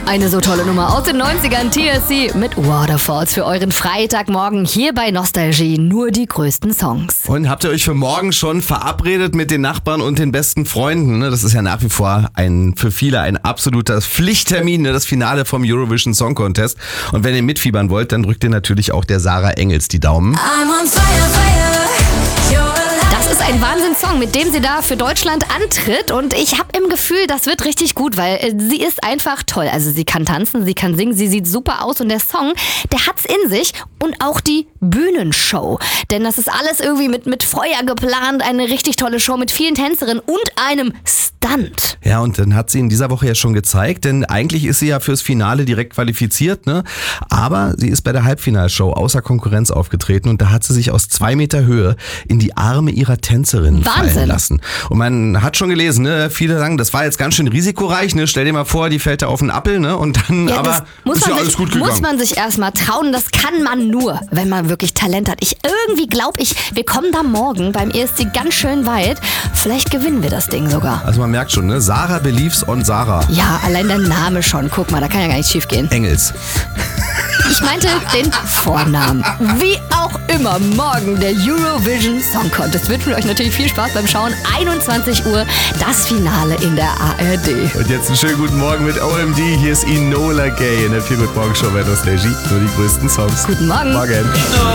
Eine so tolle Nummer aus den 90ern, TLC mit Waterfalls für euren Freitagmorgen hier bei Nostalgie. Nur die größten Songs. Und habt ihr euch für morgen schon verabredet mit den Nachbarn und den besten Freunden? Das ist ja nach wie vor für viele ein absoluter Pflichttermin, das Finale vom Eurovision Song Contest. Und wenn ihr mitfiebern wollt, dann drückt ihr natürlich auch der Sarah Engels die Daumen. Das ist ein Wahnsinnssong, mit dem sie da für Deutschland antritt, und ich habe im Gefühl, das wird richtig gut, weil sie ist einfach toll. Also sie kann tanzen, sie kann singen, sie sieht super aus, und der Song, der hat's in sich, und auch die Bühnenshow. Denn das ist alles irgendwie mit Feuer geplant, eine richtig tolle Show mit vielen Tänzerinnen und einem Stunt. Ja, und dann hat sie in dieser Woche ja schon gezeigt, denn eigentlich ist sie ja fürs Finale direkt qualifiziert, ne? Aber sie ist bei der Halbfinalshow außer Konkurrenz aufgetreten, und da hat sie sich aus 2 Meter Höhe in die Arme ihrer Tänzerin fallen lassen. Und man hat schon gelesen, ne? Viele sagen, das war jetzt ganz schön risikoreich, ne? Stell dir mal vor, die fällt da auf den Appel, ne? Und dann, ja, aber ist ja alles gut gegangen. Muss man sich erstmal trauen, das kann man nur, wenn man wirklich Talent hat. Irgendwie glaube ich, wir kommen da morgen beim ESC ganz schön weit. Vielleicht gewinnen wir das Ding sogar. Also man merkt schon, ne? Sarah believes on Sarah. Ja, allein der Name schon. Guck mal, da kann ja gar nicht schief gehen. Engels. Ich meinte den Vornamen. Wie auch immer, morgen der Eurovision Song Contest. Wünschen wir euch natürlich viel Spaß beim Schauen. 21 Uhr, das Finale in der ARD. Und jetzt einen schönen guten Morgen mit OMD. Hier ist Enola Gay in der 4 Gut Morgen Show bei Nostalgie. Nur die größten Songs. Guten Morgen. Morgen.